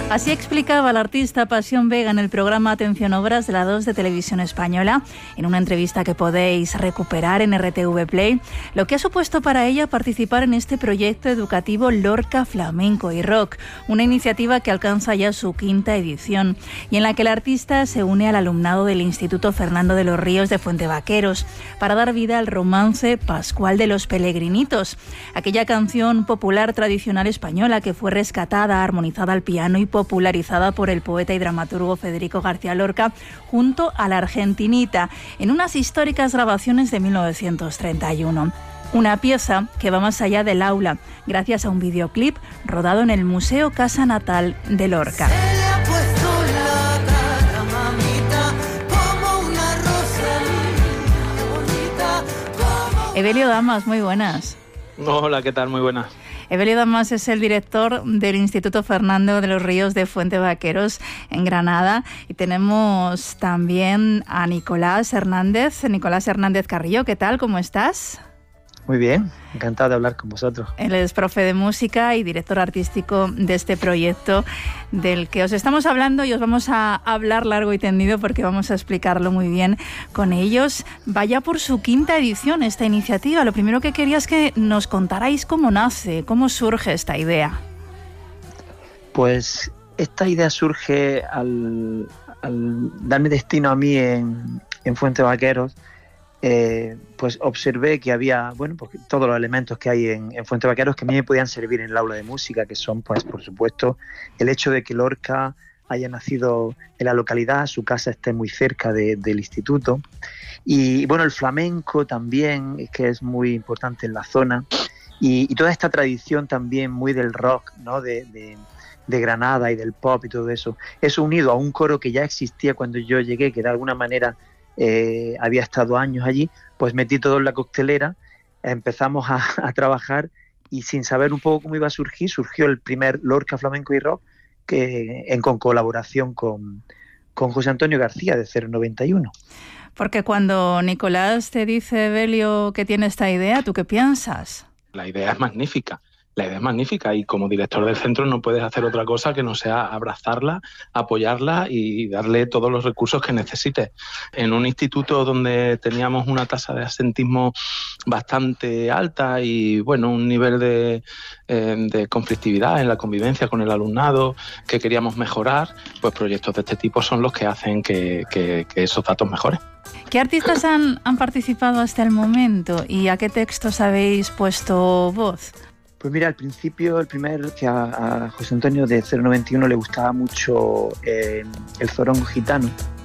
Así explicaba el artista Pasión Vega en el programa Atención Obras de la 2 de Televisión Española, en una entrevista que podéis recuperar en RTV Play, lo que ha supuesto para ella participar en este proyecto educativo Lorca Flamenco y Rock, una iniciativa que alcanza ya su 5ª edición y en la que el artista se une al alumnado del Instituto Fernando de los Ríos de Fuentevaqueros para dar vida al romance Pascual de los Pelegrinitos, aquella canción popular tradicional española que fue rescatada, armonizada al piano y popularizada por el poeta y dramaturgo Federico García Lorca junto a la Argentinita en unas históricas grabaciones de 1931. Una pieza que va más allá del aula, gracias a un videoclip rodado en el Museo Casa Natal de Lorca. Evelio Damas, muy buenas. Hola, ¿qué tal? Muy buenas. Evelio Damas es el director del Instituto Fernando de los Ríos de Fuentevaqueros en Granada y tenemos también a Nicolás Hernández Carrillo. ¿Qué tal? ¿Cómo estás? Muy bien, encantado de hablar con vosotros. Él es profe de música y director artístico de este proyecto del que os estamos hablando y os vamos a hablar largo y tendido porque vamos a explicarlo muy bien con ellos. Vaya por su 5ª edición esta iniciativa. Lo primero que quería es que nos contarais cómo nace, cómo surge esta idea. Pues esta idea surge al darme destino a mí en Fuentevaqueros. Pues observé que había, pues todos los elementos que hay en Fuentevaqueros que a mí me podían servir en el aula de música, que son, pues por supuesto, el hecho de que Lorca haya nacido en la localidad, su casa esté muy cerca del instituto, y bueno, el flamenco también, que es muy importante en la zona, y toda esta tradición también muy del rock, ¿no? de Granada y del pop y todo eso unido a un coro que ya existía cuando yo llegué, que de alguna manera había estado años allí, pues metí todo en la coctelera, empezamos a trabajar y sin saber un poco cómo iba a surgir, surgió el primer Lorca Flamenco y Rock con colaboración con José Antonio García de 091. Porque cuando Nicolás te dice, Evelio, que tiene esta idea, ¿tú qué piensas? La idea es magnífica. La idea es magnífica y como director del centro no puedes hacer otra cosa que no sea abrazarla, apoyarla y darle todos los recursos que necesite. En un instituto donde teníamos una tasa de absentismo bastante alta y bueno, un nivel de conflictividad en la convivencia con el alumnado que queríamos mejorar, pues proyectos de este tipo son los que hacen que esos datos mejoren. ¿Qué artistas han participado hasta el momento y a qué textos habéis puesto voz? Pues mira, al principio, que a José Antonio de 091 le gustaba mucho el zorongo gitano,